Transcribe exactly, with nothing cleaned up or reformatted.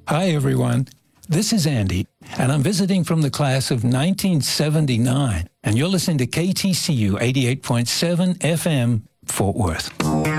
Hi, everyone. This is Andy, and I'm visiting from the class of nineteen seventy-nine, and you're listening to K T C U eighty-eight point seven F M, Fort Worth.